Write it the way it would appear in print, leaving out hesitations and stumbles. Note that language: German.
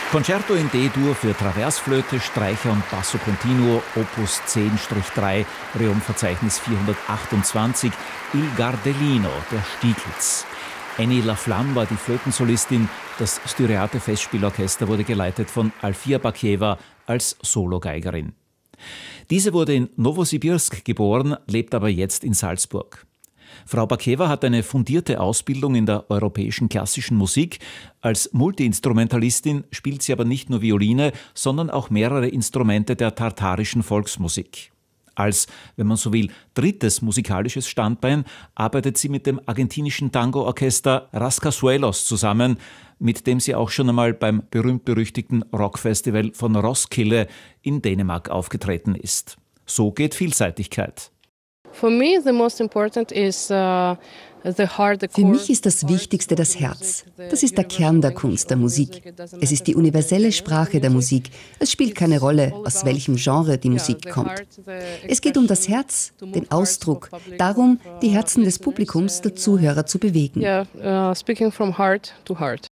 Concerto in D-Dur für Traversflöte, Streicher und Basso Continuo, Opus 10-3, Reumverzeichnis 428, Il Gardellino, der Stieglitz. Annie Laflamme war die Flötensolistin, das Styriate Festspielorchester wurde geleitet von Alfia Bakieva als Sologeigerin. Diese wurde in Nowosibirsk geboren, lebt aber jetzt in Salzburg. Frau Bakieva hat eine fundierte Ausbildung in der europäischen klassischen Musik. Als Multiinstrumentalistin spielt sie aber nicht nur Violine, sondern auch mehrere Instrumente der tartarischen Volksmusik. Als, wenn man so will, drittes musikalisches Standbein arbeitet sie mit dem argentinischen Tango-Orchester Rascasuelos zusammen, mit dem sie auch schon einmal beim berühmt-berüchtigten Rockfestival von Roskilde in Dänemark aufgetreten ist. So geht Vielseitigkeit. Für mich ist das Wichtigste das Herz. Das ist der Kern der Kunst, der Musik. Es ist die universelle Sprache der Musik. Es spielt keine Rolle, aus welchem Genre die Musik kommt. Es geht um das Herz, den Ausdruck, darum, die Herzen des Publikums, der Zuhörer zu bewegen. Speaking from heart to heart.